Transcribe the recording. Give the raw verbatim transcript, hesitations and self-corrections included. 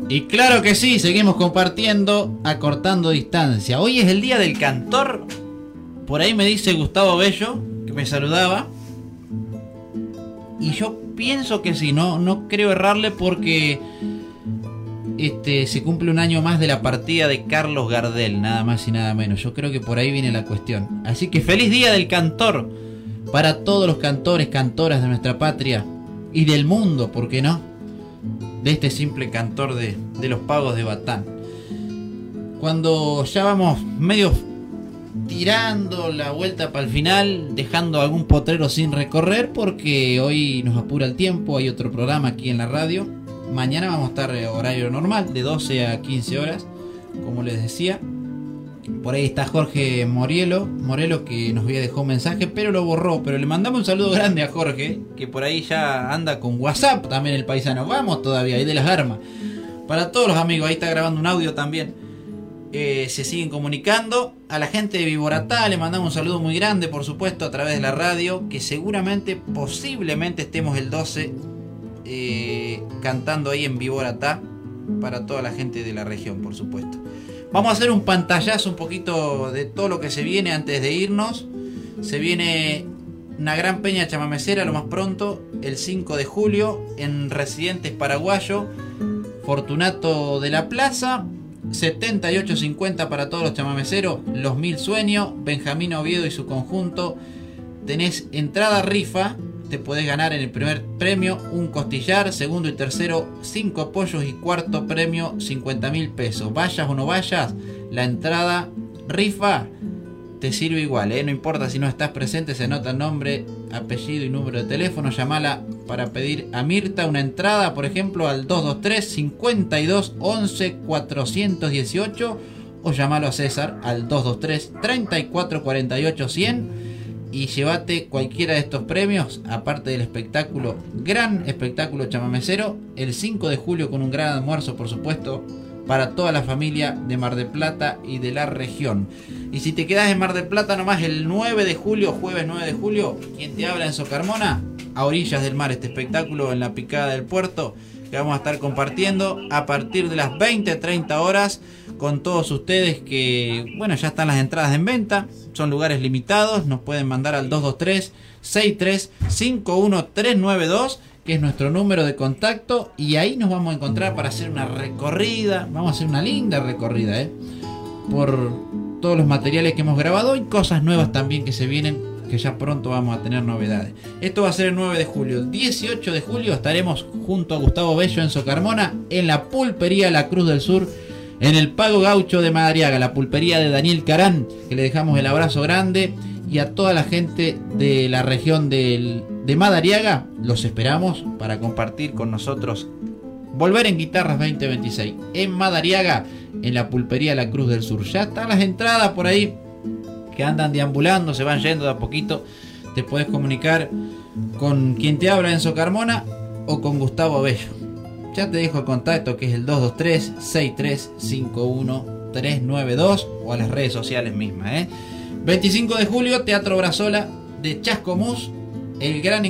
Y claro que sí, seguimos compartiendo, acortando distancia. Hoy es el día del cantor. Por ahí me dice Gustavo Bello, que me saludaba. Y yo pienso que sí, no, no creo errarle porque este, se cumple un año más de la partida de Carlos Gardel, nada más y nada menos. Yo creo que por ahí viene la cuestión. Así que feliz día del cantor para todos los cantores, cantoras de nuestra patria y del mundo, ¿por qué no? De este simple cantor de, de los pagos de Batán. Cuando ya vamos medio tirando la vuelta para el final, dejando algún potrero sin recorrer, porque hoy nos apura el tiempo, hay otro programa aquí en la radio. Mañana vamos a estar horario normal, de doce a quince horas, como les decía. Por ahí está Jorge Morelo, Morelo que nos había dejado un mensaje, pero lo borró. Pero le mandamos un saludo grande a Jorge, que por ahí ya anda con WhatsApp también el paisano. Vamos todavía, ahí de las armas. Para todos los amigos, ahí está grabando un audio también. Eh, se siguen comunicando. A la gente de Viboratá le mandamos un saludo muy grande, por supuesto, a través de la radio. Que seguramente, posiblemente estemos el doce eh, cantando ahí en Viboratá. Para toda la gente de la región, por supuesto. Vamos a hacer un pantallazo un poquito de todo lo que se viene antes de irnos. Se viene una gran peña chamamecera lo más pronto, el cinco de julio, en Residentes Paraguayo, Fortunato de la Plaza, setenta y ocho cincuenta para todos los chamameceros, Los Mil Sueños, Benjamín Oviedo y su conjunto. Tenés entrada rifa, te podés ganar en el primer premio un costillar, segundo y tercero cinco pollos y cuarto premio cincuenta mil pesos. Vayas o no vayas, la entrada rifa te sirve igual, ¿eh? No importa si no estás presente, se anota el nombre, apellido y número de teléfono. Llamala para pedir a Mirta una entrada, por ejemplo, al dos dos tres, cincuenta y dos, once, cuatrocientos dieciocho, o llamalo a César al dos dos tres, treinta y cuatro, cuarenta y ocho, cien. Y llévate cualquiera de estos premios, aparte del espectáculo, gran espectáculo chamamecero, el cinco de julio con un gran almuerzo, por supuesto, para toda la familia de Mar del Plata y de la región. Y si te quedas en Mar del Plata nomás, el nueve de julio, jueves nueve de julio, quien te habla en Socarmona, a orillas del mar, este espectáculo en la picada del puerto, que vamos a estar compartiendo a partir de las veinte, treinta horas con todos ustedes, que bueno, ya están las entradas en venta, son lugares limitados, nos pueden mandar al dos dos tres, seis tres cinco uno tres nueve dos, que es nuestro número de contacto, y ahí nos vamos a encontrar para hacer una recorrida. Vamos a hacer una linda recorrida, ¿eh? Por todos los materiales que hemos grabado y cosas nuevas también que se vienen, que ya pronto vamos a tener novedades. Esto va a ser el nueve de julio. El dieciocho de julio estaremos junto a Gustavo Bello en Socarmona, en la pulpería La Cruz del Sur, en el Pago Gaucho de Madariaga, la pulpería de Daniel Carán, que le dejamos el abrazo grande. Y a toda la gente de la región del, de Madariaga, los esperamos para compartir con nosotros Volver en Guitarras veinte veintiséis en Madariaga, en la pulpería La Cruz del Sur. Ya están las entradas por ahí que andan deambulando, se van yendo de a poquito. Te puedes comunicar con quien te habla en Socarmona o con Gustavo Bello. Ya te dejo el contacto, que es el dos dos tres, seis tres cinco uno tres nueve dos, o a las redes sociales mismas, ¿eh? veinticinco de julio, Teatro Brazola de Chascomús, el gran